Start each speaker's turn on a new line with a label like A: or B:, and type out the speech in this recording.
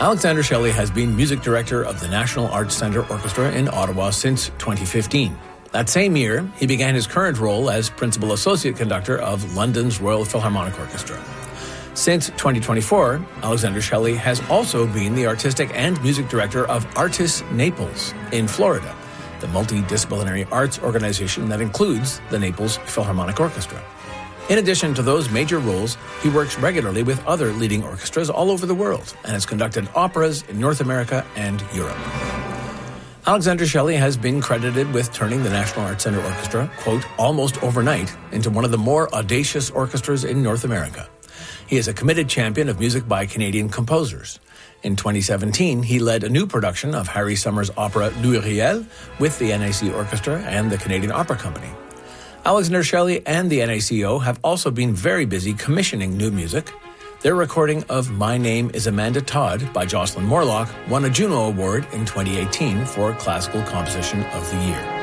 A: Alexander Shelley has been music director of the National Arts Centre Orchestra in Ottawa since 2015. That same year, he began his current role as Principal Associate Conductor of London's Royal Philharmonic Orchestra. Since 2024, Alexander Shelley has also been the Artistic and Music Director of Artis Naples in Florida, the multidisciplinary arts organization that includes the Naples Philharmonic Orchestra. In addition to those major roles, he works regularly with other leading orchestras all over the world and has conducted operas in North America and Europe. Alexander Shelley has been credited with turning the National Arts Centre Orchestra, quote, almost overnight, into one of the more audacious orchestras in North America. He is a committed champion of music by Canadian composers. In 2017, he led a new production of Harry Summer's opera Louis Riel with the NAC Orchestra and the Canadian Opera Company. Alexander Shelley and the NACO have also been very busy commissioning new music. Their recording of My Name is Amanda Todd by Jocelyn Morlock won a Juno Award in 2018 for Classical Composition of the Year.